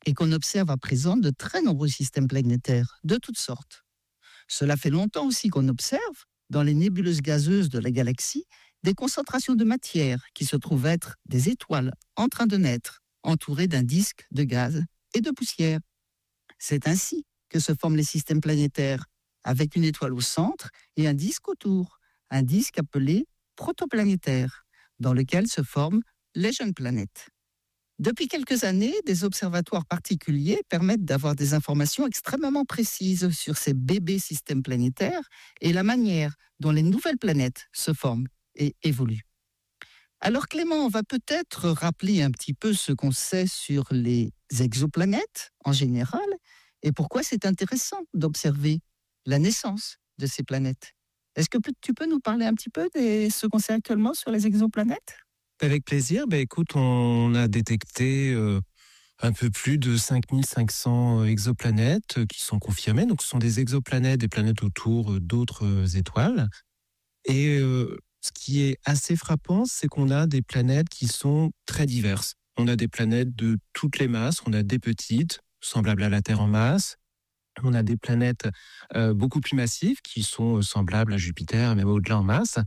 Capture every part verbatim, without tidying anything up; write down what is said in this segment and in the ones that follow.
et qu'on observe à présent de très nombreux systèmes planétaires, de toutes sortes. Cela fait longtemps aussi qu'on observe, dans les nébuleuses gazeuses de la galaxie, des concentrations de matière qui se trouvent être des étoiles en train de naître, entourées d'un disque de gaz et de poussière. C'est ainsi que se forment les systèmes planétaires, avec une étoile au centre et un disque autour, un disque appelé protoplanétaire, dans lequel se forment les jeunes planètes. Depuis quelques années, des observatoires particuliers permettent d'avoir des informations extrêmement précises sur ces bébés systèmes planétaires et la manière dont les nouvelles planètes se forment et évoluent. Alors Clément, on va peut-être rappeler un petit peu ce qu'on sait sur les exoplanètes en général et pourquoi c'est intéressant d'observer la naissance de ces planètes. Est-ce que tu peux nous parler un petit peu de ce qu'on sait actuellement sur les exoplanètes ? Avec plaisir. Ben, écoute, on a détecté euh, un peu plus de cinq mille cinq cents exoplanètes euh, qui sont confirmées. Donc, ce sont des exoplanètes, des planètes autour euh, d'autres euh, étoiles. Et euh, ce qui est assez frappant, c'est qu'on a des planètes qui sont très diverses. On a des planètes de toutes les masses. On a des petites, semblables à la Terre en masse. On a des planètes euh, beaucoup plus massives qui sont euh, semblables à Jupiter, même au-delà en masse.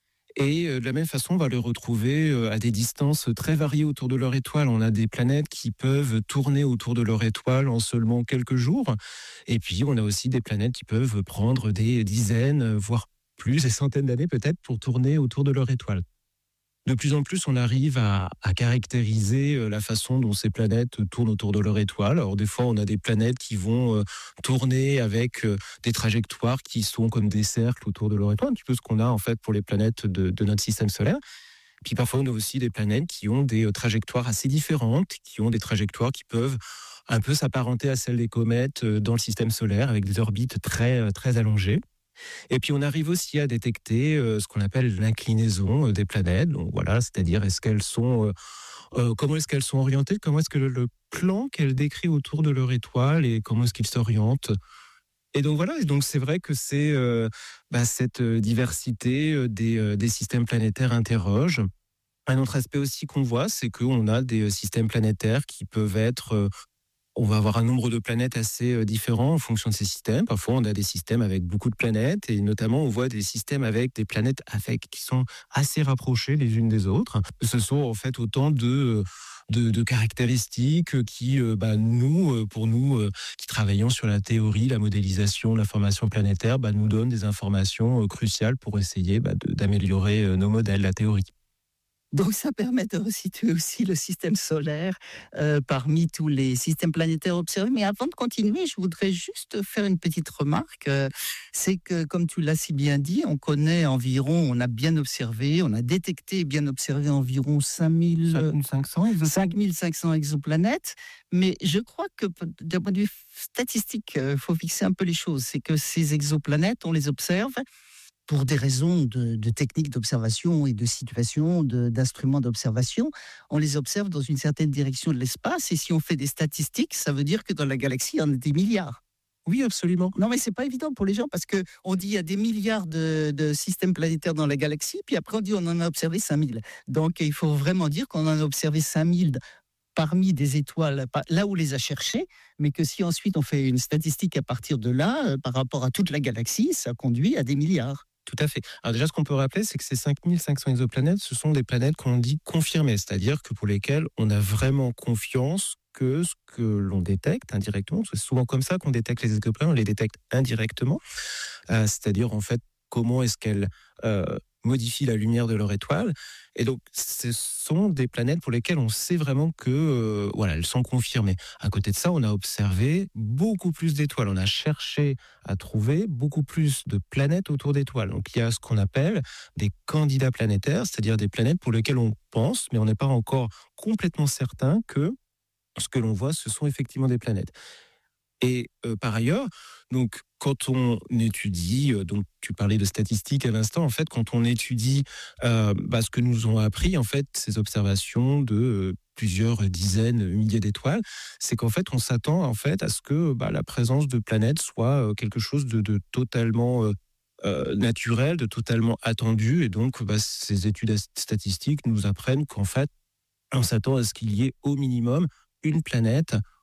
Et de la même façon, on va les retrouver à des distances très variées autour de leur étoile. On a des planètes qui peuvent tourner autour de leur étoile en seulement quelques jours. Et puis, on a aussi des planètes qui peuvent prendre des dizaines, voire plus, des centaines d'années peut-être, pour tourner autour de leur étoile. De plus en plus, on arrive à, à caractériser la façon dont ces planètes tournent autour de leur étoile. Alors, des fois, on a des planètes qui vont euh, tourner avec euh, des trajectoires qui sont comme des cercles autour de leur étoile, un petit peu ce qu'on a en fait pour les planètes de, de notre système solaire. Puis parfois, on a aussi des planètes qui ont des euh, trajectoires assez différentes, qui ont des trajectoires qui peuvent un peu s'apparenter à celles des comètes euh, dans le système solaire, avec des orbites très, euh, très allongées. Et puis on arrive aussi à détecter euh, ce qu'on appelle l'inclinaison euh, des planètes. Donc voilà, c'est-à-dire est-ce qu'elles sont, euh, euh, comment est-ce qu'elles sont orientées, comment est-ce que le, le plan qu'elles décrivent autour de leur étoile et comment est-ce qu'ils s'orientent. Et donc voilà, et donc c'est vrai que c'est euh, bah, cette diversité euh, des, euh, des systèmes planétaires interroge. Un autre aspect aussi qu'on voit, c'est qu'on a des systèmes planétaires qui peuvent être euh, on va avoir un nombre de planètes assez différents en fonction de ces systèmes. Parfois, on a des systèmes avec beaucoup de planètes et notamment, on voit des systèmes avec des planètes avec, qui sont assez rapprochées les unes des autres. Ce sont en fait autant de, de, de caractéristiques qui, bah, nous, pour nous, qui travaillons sur la théorie, la modélisation, la formation planétaire, bah, nous donnent des informations cruciales pour essayer bah, de, d'améliorer nos modèles, la théorie. Donc ça permet de resituer aussi le système solaire euh, parmi tous les systèmes planétaires observés. Mais avant de continuer, je voudrais juste faire une petite remarque. Euh, c'est que, comme tu l'as si bien dit, on connaît environ, on a bien observé, on a détecté et bien observé environ cinq mille cinq cents exoplanètes. Mais je crois que d'un point de vue statistique, il faut fixer un peu les choses. C'est que ces exoplanètes, on les observe pour des raisons de, de techniques d'observation et de situations, de, d'instruments d'observation, on les observe dans une certaine direction de l'espace. Et si on fait des statistiques, ça veut dire que dans la galaxie, il y en a des milliards. Oui, absolument. Non, mais c'est pas évident pour les gens parce que on dit il y a des milliards de, de systèmes planétaires dans la galaxie, puis après on dit on en a observé cinq mille. Donc il faut vraiment dire qu'on en a observé cinq mille parmi des étoiles, là où on les a cherchées, mais que si ensuite on fait une statistique à partir de là, par rapport à toute la galaxie, ça conduit à des milliards. Tout à fait. Alors déjà, ce qu'on peut rappeler, c'est que ces cinq mille cinq cents exoplanètes, ce sont des planètes qu'on dit confirmées, c'est-à-dire que pour lesquelles on a vraiment confiance que ce que l'on détecte indirectement, c'est souvent comme ça qu'on détecte les exoplanètes, on les détecte indirectement, euh, c'est-à-dire en fait comment est-ce qu'elles euh, modifient la lumière de leur étoile. Et donc, ce sont des planètes pour lesquelles on sait vraiment que, euh, voilà, elles sont confirmées. À côté de ça, on a observé beaucoup plus d'étoiles. On a cherché à trouver beaucoup plus de planètes autour d'étoiles. Donc, il y a ce qu'on appelle des candidats planétaires, c'est-à-dire des planètes pour lesquelles on pense, mais on n'est pas encore complètement certain que ce que l'on voit, ce sont effectivement des planètes. Et euh, par ailleurs, donc quand on étudie, euh, donc tu parlais de statistiques à l'instant, en fait, quand on étudie euh, bah, ce que nous ont appris en fait ces observations de euh, plusieurs dizaines, milliers d'étoiles, c'est qu'en fait on s'attend en fait à ce que bah, la présence de planètes soit euh, quelque chose de, de totalement euh, euh, naturel, de totalement attendu, et donc bah, ces études statistiques nous apprennent qu'en fait on s'attend à ce qu'il y ait au minimum une planète